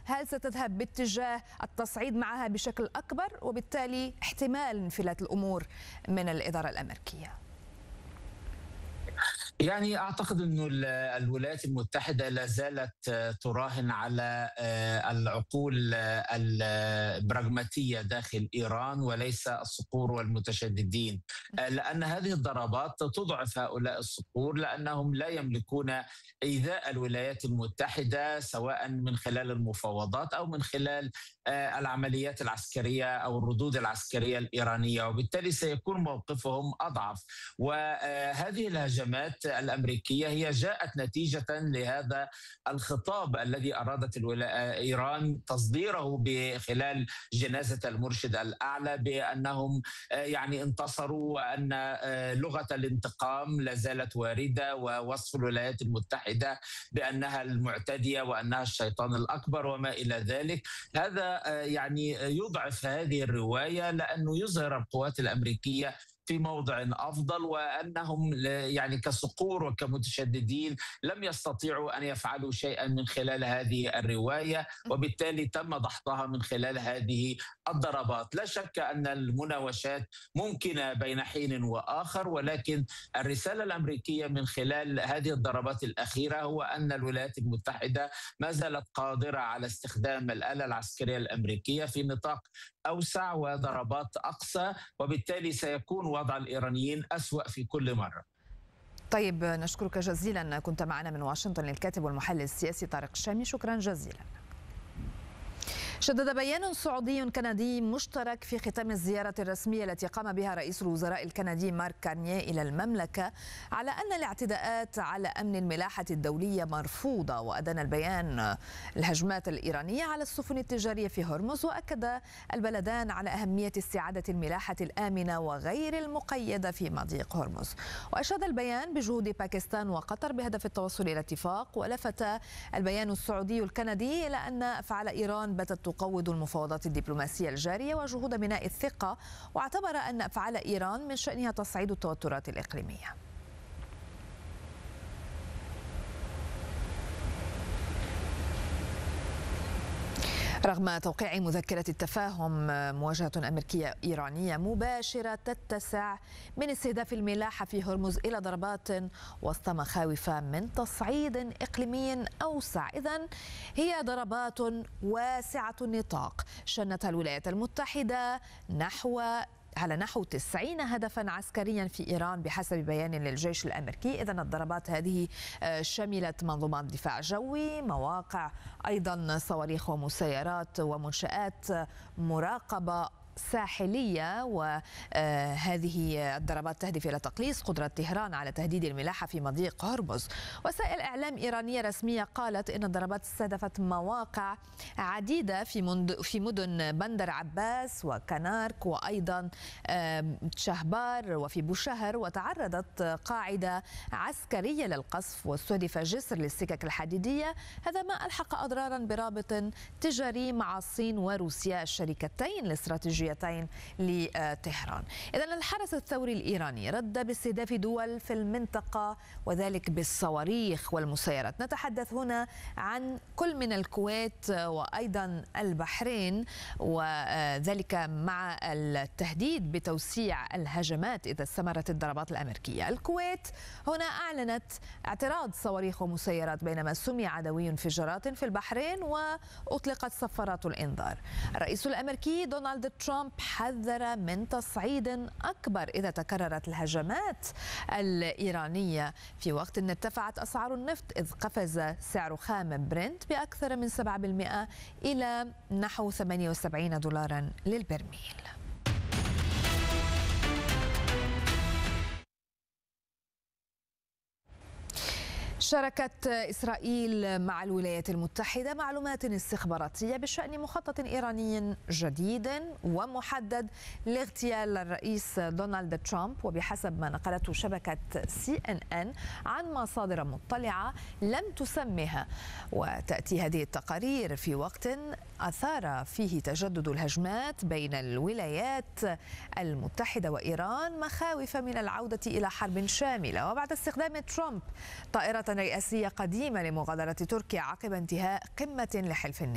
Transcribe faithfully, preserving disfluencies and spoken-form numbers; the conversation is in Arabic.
هل ستذهب باتجاه التصعيد معها بشكل أكبر وبالتالي احتمال انفلات الأمور من الإدارة الأمريكية؟ يعني أعتقد أنه ال- الولايات المتحدة لا زالت تراهن على آه، العقول آه، البراغماتية داخل إيران وليس الصقور والمتشددين، آه، لأن هذه الضربات تضعف هؤلاء الصقور لأنهم لا يملكون إيذاء الولايات المتحدة سواء من خلال المفاوضات أو من خلال آه، العمليات العسكرية أو الردود العسكرية الإيرانية، وبالتالي سيكون موقفهم أضعف. وهذه الهجمات الأمريكية هي جاءت نتيجة لهذا الخطاب الذي أرادت الولا... إيران تصديره بخلال جنازة المرشد الأعلى بأنهم يعني انتصروا، وأن لغة الانتقام لا زالت واردة، ووصف الولايات المتحدة بأنها المعتدية وأنها الشيطان الأكبر وما إلى ذلك. هذا يعني يضعف هذه الرواية لأنه يظهر القوات الأمريكية في موضع أفضل، وأنهم يعني كصقور وكمتشددين لم يستطيعوا أن يفعلوا شيئا من خلال هذه الرواية، وبالتالي تم دحضها من خلال هذه الضربات. لا شك أن المناوشات ممكنة بين حين وآخر، ولكن الرسالة الأمريكية من خلال هذه الضربات الأخيرة هو أن الولايات المتحدة ما زالت قادرة على استخدام الآلة العسكرية الأمريكية في نطاق أوسع وضربات أقصى، وبالتالي سيكون وضع الإيرانيين أسوأ في كل مرة. طيب، نشكرك جزيلا. كنت معنا من واشنطن الكاتب والمحلل السياسي طارق الشامي، شكرا جزيلا. شدد بيان سعودي كندي مشترك في ختام الزيارة الرسمية التي قام بها رئيس الوزراء الكندي مارك كارنيه إلى المملكة على أن الاعتداءات على أمن الملاحة الدولية مرفوضة، وأدان البيان الهجمات الإيرانية على السفن التجارية في هرمز، وأكد البلدان على أهمية استعادة الملاحة الآمنة وغير المقيدة في مضيق هرمز. وأشاد البيان بجهود باكستان وقطر بهدف التوصل إلى اتفاق، ولفت البيان السعودي الكندي إلى أن أفعال إيران باتت تقوض المفاوضات الدبلوماسية الجارية وجهود بناء الثقة، واعتبر أن أفعال إيران من شأنها تصعيد التوترات الإقليمية. رغم توقيع مذكرة التفاهم، مواجهة أمريكية إيرانية مباشرة تتسع من استهداف الملاحة في هرمز إلى ضربات وسط مخاوف من تصعيد إقليمي أوسع. إذن هي ضربات واسعة النطاق شنتها الولايات المتحدة نحو على نحو تسعين هدفا عسكريا في إيران بحسب بيان للجيش الأمريكي. إذن الضربات هذه شملت منظومات دفاع جوي، مواقع، أيضا صواريخ ومسيرات ومنشآت مراقبة ساحلية، وهذه الضربات تهدف إلى تقليص قدرة طهران على تهديد الملاحة في مضيق هرمز. وسائل إعلام إيرانية رسمية قالت إن الضربات استهدفت مواقع عديدة في في مدن بندر عباس وكنارك وأيضا شهبار وفي بوشهر، وتعرضت قاعدة عسكرية للقصف، واستهدف جسر للسكك الحديدية. هذا ما ألحق أضرارا برابط تجاري مع الصين وروسيا الشركتين الاستراتيجية لطهران. إذن الحرس الثوري الإيراني رد باستهداف دول في المنطقة وذلك بالصواريخ والمسيرات. نتحدث هنا عن كل من الكويت وأيضا البحرين، وذلك مع التهديد بتوسيع الهجمات إذا استمرت الضربات الأمريكية. الكويت هنا أعلنت اعتراض صواريخ ومسيرات، بينما سمي عدوي انفجارات في البحرين وأطلقت صفارات الإنذار. الرئيس الأمريكي دونالد ترامب حذر من تصعيد أكبر إذا تكررت الهجمات الإيرانية، في وقت ارتفعت أسعار النفط إذ قفز سعر خام برنت بأكثر من سبعة بالمئة إلى نحو ثمانية وسبعين دولارا للبرميل. شاركت إسرائيل مع الولايات المتحدة معلومات استخباراتية بشأن مخطط إيراني جديد ومحدد لاغتيال الرئيس دونالد ترامب، وبحسب ما نقلته شبكة سي إن إن عن مصادر مطلعة لم تسمها. وتأتي هذه التقارير في وقت أثار فيه تجدد الهجمات بين الولايات المتحدة وإيران مخاوف من العودة إلى حرب شاملة، وبعد استخدام ترامب طائرة رئاسية قديمة لمغادرة تركيا عقب انتهاء قمة لحلف الناتو.